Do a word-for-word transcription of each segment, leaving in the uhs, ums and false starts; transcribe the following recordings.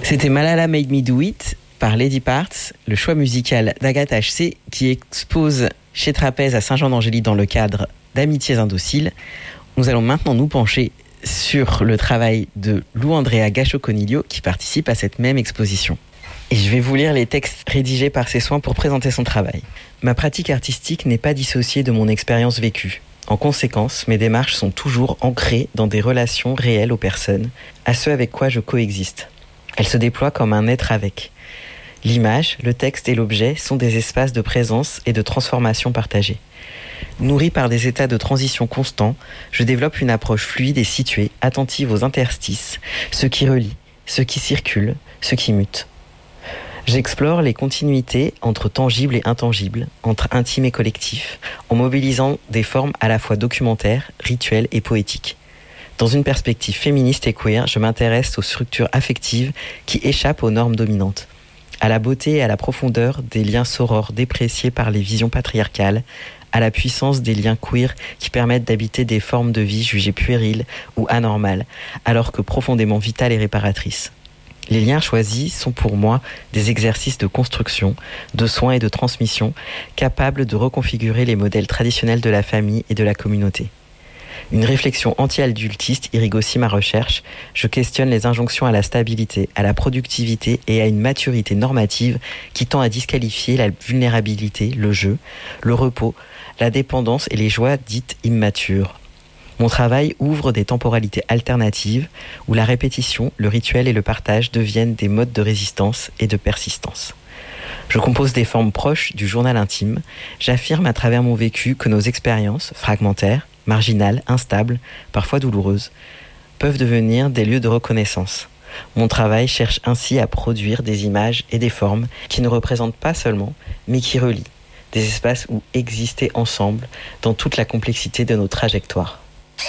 C'était Malala Made Me Do It par Lady Parts, le choix musical d'Agathe H C qui expose chez Trapèze à Saint-Jean-d'Angély dans le cadre d'Amitiés Indociles. Nous allons maintenant nous pencher sur le travail de Lou Andrea Gachot-Coniglio qui participe à cette même exposition. Et je vais vous lire les textes rédigés par ses soins pour présenter son travail. Ma pratique artistique n'est pas dissociée de mon expérience vécue. En conséquence, mes démarches sont toujours ancrées dans des relations réelles aux personnes, à ceux avec quoi je coexiste. Elles se déploient comme un être avec. L'image, le texte et l'objet sont des espaces de présence et de transformation partagés. Nourri par des états de transition constants, je développe une approche fluide et située, attentive aux interstices, ce qui relie, ce qui circule, ce qui mute. J'explore les continuités entre tangible et intangible, entre intime et collectif, en mobilisant des formes à la fois documentaires, rituelles et poétiques. Dans une perspective féministe et queer, je m'intéresse aux structures affectives qui échappent aux normes dominantes, à la beauté et à la profondeur des liens sorores dépréciés par les visions patriarcales, à la puissance des liens queer qui permettent d'habiter des formes de vie jugées puériles ou anormales, alors que profondément vitales et réparatrices. Les liens choisis sont pour moi des exercices de construction, de soins et de transmission, capables de reconfigurer les modèles traditionnels de la famille et de la communauté. Une réflexion anti-adultiste irrigue aussi ma recherche. Je questionne les injonctions à la stabilité, à la productivité et à une maturité normative qui tend à disqualifier la vulnérabilité, le jeu, le repos, la dépendance et les joies dites immatures. Mon travail ouvre des temporalités alternatives où la répétition, le rituel et le partage deviennent des modes de résistance et de persistance. Je compose des formes proches du journal intime. J'affirme à travers mon vécu que nos expériences, fragmentaires, marginales, instables, parfois douloureuses, peuvent devenir des lieux de reconnaissance. Mon travail cherche ainsi à produire des images et des formes qui ne représentent pas seulement, mais qui relient, des espaces où exister ensemble dans toute la complexité de nos trajectoires.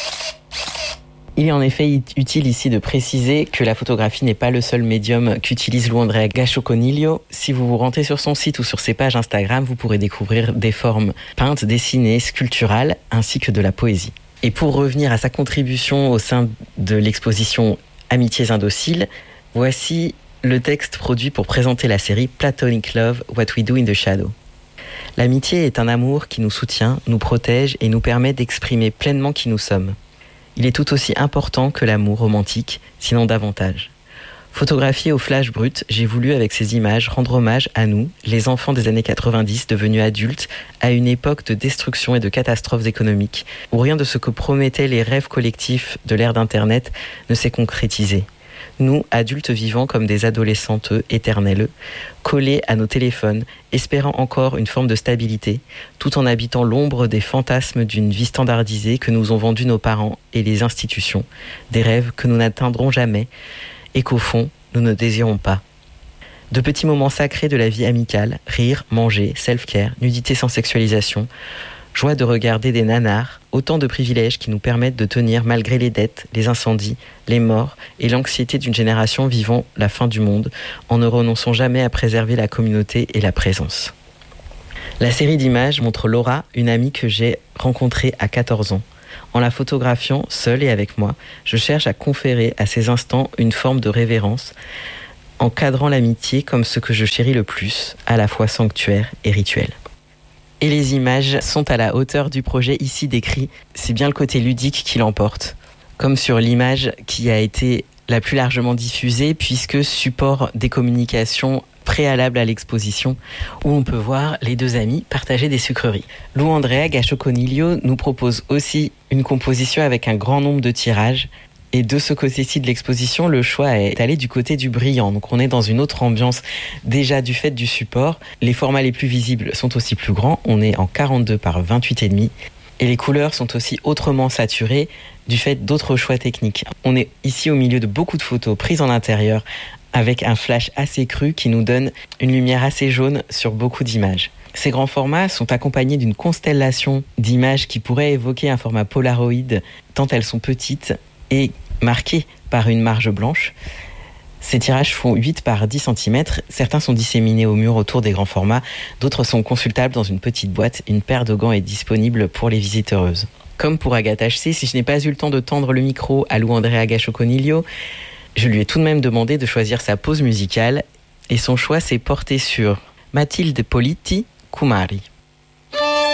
Il est en effet utile ici de préciser que la photographie n'est pas le seul médium qu'utilise Lou Andrea Gachot-Coniglio. Si vous vous rentrez sur son site ou sur ses pages Instagram, vous pourrez découvrir des formes peintes, dessinées, sculpturales, ainsi que de la poésie. Et pour revenir à sa contribution au sein de l'exposition Amitiés Indociles, voici le texte produit pour présenter la série Platonic Love, What We Do in the Shadow. L'amitié est un amour qui nous soutient, nous protège et nous permet d'exprimer pleinement qui nous sommes. Il est tout aussi important que l'amour romantique, sinon davantage. Photographié au flash brut, j'ai voulu avec ces images rendre hommage à nous, les enfants des années quatre-vingt-dix devenus adultes, à une époque de destruction et de catastrophes économiques, où rien de ce que promettaient les rêves collectifs de l'ère d'Internet ne s'est concrétisé. Nous, adultes vivant comme des adolescentes éternelles, collés à nos téléphones, espérant encore une forme de stabilité, tout en habitant l'ombre des fantasmes d'une vie standardisée que nous ont vendus nos parents et les institutions, des rêves que nous n'atteindrons jamais et qu'au fond, nous ne désirons pas. De petits moments sacrés de la vie amicale, rire, manger, self-care, nudité sans sexualisation, joie de regarder des nanars, autant de privilèges qui nous permettent de tenir malgré les dettes, les incendies, les morts et l'anxiété d'une génération vivant la fin du monde en ne renonçant jamais à préserver la communauté et la présence. La série d'images montre Laura, une amie que j'ai rencontrée à quatorze ans. En la photographiant, seule et avec moi, je cherche à conférer à ces instants une forme de révérence, encadrant l'amitié comme ce que je chéris le plus, à la fois sanctuaire et rituel. Et les images sont à la hauteur du projet ici décrit. C'est bien le côté ludique qui l'emporte. Comme sur l'image qui a été la plus largement diffusée, puisque support des communications préalables à l'exposition, où on peut voir les deux amis partager des sucreries. Lou Andrea Gachot-Coniglio nous propose aussi une composition avec un grand nombre de tirages. Et de ce côté-ci de l'exposition, le choix est allé du côté du brillant. Donc on est dans une autre ambiance déjà du fait du support. Les formats les plus visibles sont aussi plus grands. On est en quarante-deux par vingt-huit virgule cinq. Et les couleurs sont aussi autrement saturées du fait d'autres choix techniques. On est ici au milieu de beaucoup de photos prises en intérieur avec un flash assez cru qui nous donne une lumière assez jaune sur beaucoup d'images. Ces grands formats sont accompagnés d'une constellation d'images qui pourraient évoquer un format Polaroid tant elles sont petites et marquées par une marge blanche. Ces tirages font huit par dix centimètres. Certains sont disséminés au mur autour des grands formats. D'autres sont consultables dans une petite boîte. Une paire de gants est disponible pour les visiteuses. Comme pour Agathe H C, si je n'ai pas eu le temps de tendre le micro à Lou Andrea Gachot-Coniglio, Je lui ai tout de même demandé de choisir sa pause musicale et son choix s'est porté sur Matilde Politi, Kumari.